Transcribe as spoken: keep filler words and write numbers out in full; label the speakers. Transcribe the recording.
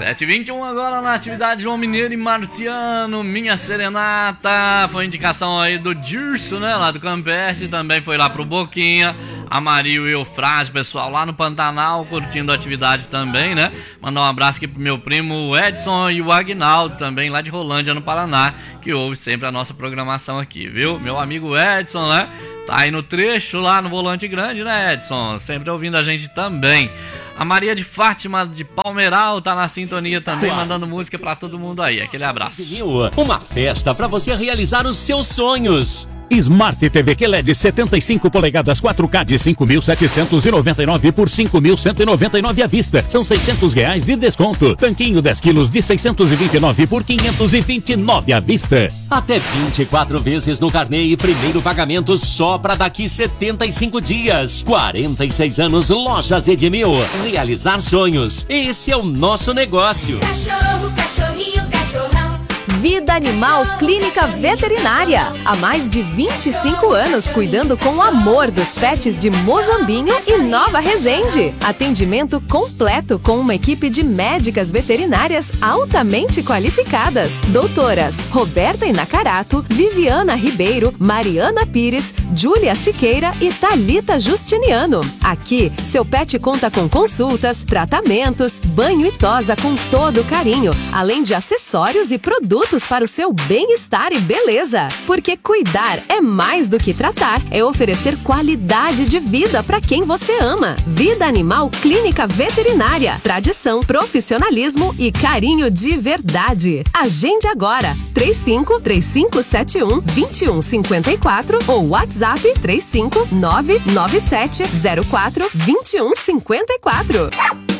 Speaker 1: sete e vinte e um agora na atividade João Mineiro e Marciano, Minha Serenata. Foi indicação aí do Dirso, né? Lá do Campestre, também foi lá pro Boquinha. A Maria e o Eufrásio, pessoal lá no Pantanal, curtindo a atividade também, né? Mandar um abraço aqui pro meu primo Edson e o Agnaldo, também lá de Rolândia, no Paraná, que ouve sempre a nossa programação aqui, viu? Meu amigo Edson, né? Tá aí no trecho lá no Volante Grande, né, Edson? Sempre ouvindo a gente também. A Maria de Fátima de Palmeiral tá na sintonia também, mandando música pra todo mundo aí. Aquele abraço.
Speaker 2: Uma festa pra você realizar os seus sonhos.
Speaker 3: Smart T V Q L E D setenta e cinco polegadas quatro K de cinco mil setecentos e noventa e nove por cinco mil cento e noventa e nove à vista. São seiscentos reais de desconto. Tanquinho dez quilos de seiscentos e vinte e nove por quinhentos e vinte e nove à vista.
Speaker 2: Até vinte e quatro vezes no carnê e primeiro pagamento só para daqui setenta e cinco dias. quarenta e seis anos Lojas Edmil. Realizar sonhos. Esse é o nosso negócio.
Speaker 4: Cachorro, cachorrinho, cachorrão.
Speaker 5: Vida Animal Clínica Veterinária. Há mais de vinte e cinco anos cuidando com amor dos pets de Mozambinho e Nova Resende. Atendimento completo com uma equipe de médicas veterinárias altamente qualificadas. Doutoras Roberta Inacarato, Viviana Ribeiro, Mariana Pires, Júlia Siqueira e Thalita Justiniano. Aqui, seu pet conta com consultas, tratamentos, banho e tosa com todo carinho, além de acessórios e produtos para o seu bem-estar e beleza. Porque cuidar é mais do que tratar, é oferecer qualidade de vida para quem você ama. Vida Animal Clínica Veterinária. Tradição, profissionalismo e carinho de verdade. Agende agora. três cinco três cinco sete um dois um cinco quatro ou WhatsApp três cinco nove nove sete zero quatro dois um cinco quatro.